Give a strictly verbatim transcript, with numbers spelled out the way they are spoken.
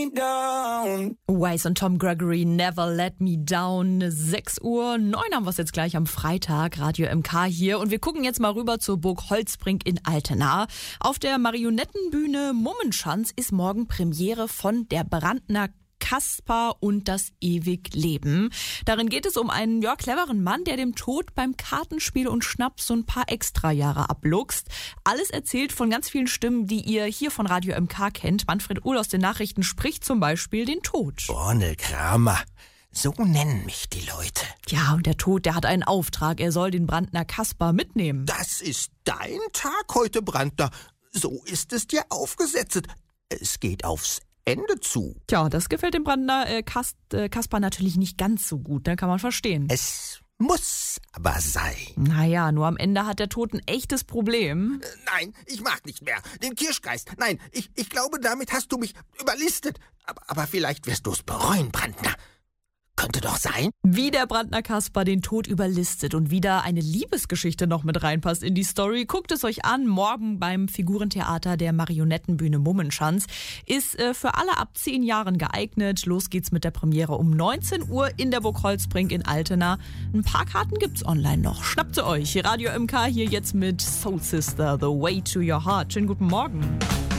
me down. Wise und Tom Gregory, Never Let Me Down. sechs Uhr neun haben wir es jetzt gleich am Freitag. Radio M K hier. Und wir gucken jetzt mal rüber zur Burg Holzbrink in Altena. Auf der Marionettenbühne Mummenschanz ist morgen Premiere von Der Brandner Kaspar und das Ewigleben. Darin geht es um einen ja, cleveren Mann, der dem Tod beim Kartenspiel und Schnaps so ein paar Extrajahre abluchst. Alles erzählt von ganz vielen Stimmen, die ihr hier von Radio M K kennt. Manfred Uhl aus den Nachrichten spricht zum Beispiel den Tod. Bornel Kramer. So nennen mich die Leute. Ja, und der Tod, der hat einen Auftrag. Er soll den Brandner Kaspar mitnehmen. Das ist dein Tag heute, Brandner. So ist es dir aufgesetzt. Es geht aufs Ende zu. Tja, das gefällt dem Brandner äh, Kas äh, Kaspar natürlich nicht ganz so gut, ne? Kann man verstehen. Es muss aber sein. Naja, nur am Ende hat der Tod ein echtes Problem. Äh, nein, ich mag nicht mehr. Den Kirschgeist. Nein, ich, ich glaube, damit hast du mich überlistet. Aber, aber vielleicht wirst du es bereuen, Brandner. Könnte doch sein. Wie der Brandner Kaspar den Tod überlistet und wieder eine Liebesgeschichte noch mit reinpasst in die Story, guckt es euch an. Morgen beim Figurentheater der Marionettenbühne Mummenschanz. Ist äh, für alle ab zehn Jahren geeignet. Los geht's mit der Premiere um neunzehn Uhr in der Burg Holzbrink in Altena. Ein paar Karten gibt's online noch. Schnappt sie euch. Radio M K hier jetzt mit Soul Sister, The Way to Your Heart. Schönen guten Morgen.